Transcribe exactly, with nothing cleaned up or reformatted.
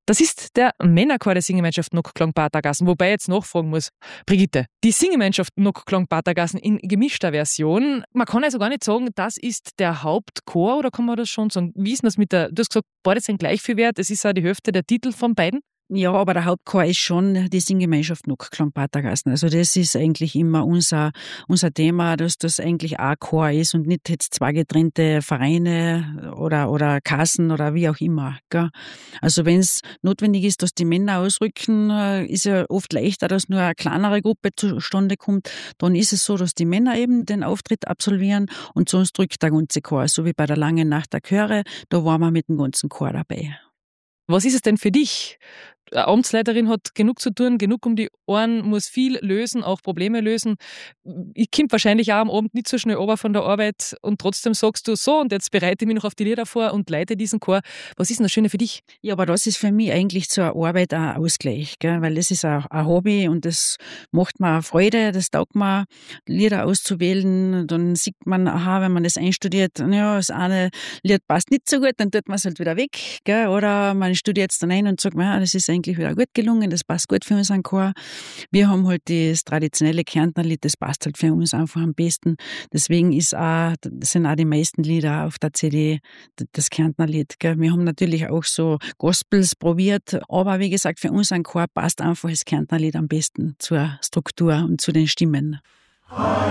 Das ist der Männerchor der Singgemeinschaft Nockklang Patergassen, wobei ich jetzt nachfragen muss, Brigitte, die Singgemeinschaft Nockklang Patergassen in gemischter Version, man kann also gar nicht sagen, das ist der Hauptchor, oder kann man das schon sagen? Wie ist das mit der, du hast gesagt, beide sind gleich viel wert, es ist auch die Hälfte der Titel von beiden? Ja, aber der Hauptchor ist schon die Singgemeinschaft Nockklang Patergassen. Also das ist eigentlich immer unser, unser Thema, dass das eigentlich ein Chor ist und nicht jetzt zwei getrennte Vereine oder, oder Kassen oder wie auch immer. Gell? Also wenn es notwendig ist, dass die Männer ausrücken, ist ja oft leichter, dass nur eine kleinere Gruppe zustande kommt. Dann ist es so, dass die Männer eben den Auftritt absolvieren und sonst drückt der ganze Chor. So wie bei der Langen Nacht der Chöre, da waren wir mit dem ganzen Chor dabei. Was ist es denn für dich? Eine Amtsleiterin hat genug zu tun, genug um die Ohren, muss viel lösen, auch Probleme lösen. Ich komme wahrscheinlich auch am Abend nicht so schnell runter von der Arbeit und trotzdem sagst du so, und jetzt bereite ich mich noch auf die Lieder vor und leite diesen Chor. Was ist denn das Schöne für dich? Ja, aber das ist für mich eigentlich zur Arbeit ein Ausgleich, gell? Weil das ist auch ein Hobby und das macht mir auch Freude, das taugt mir, Lieder auszuwählen. Dann sieht man, aha, wenn man das einstudiert, ja, das eine Lied passt nicht so gut, dann tut man es halt wieder weg, gell? Oder man studiert es dann ein und sagt, ja, das ist eigentlich wieder gut gelungen, das passt gut für unseren Chor. Wir haben halt das traditionelle Kärntnerlied, das passt halt für uns einfach am besten. Deswegen ist auch, sind auch die meisten Lieder auf der C D das Kärntnerlied. Gell? Wir haben natürlich auch so Gospels probiert, aber wie gesagt, für unseren Chor passt einfach das Kärntnerlied am besten zur Struktur und zu den Stimmen.